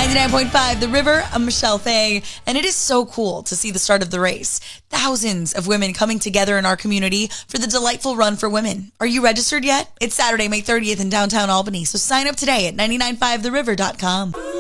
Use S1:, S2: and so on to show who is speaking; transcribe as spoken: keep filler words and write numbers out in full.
S1: ninety-nine point five The River. I'm Michelle Fay, and it is so cool to see the start of the race. Thousands of women coming together in our community for the delightful Run for Women. Are you registered yet? It's Saturday, May thirtieth in downtown Albany, so sign up today at nine nine five the river dot com.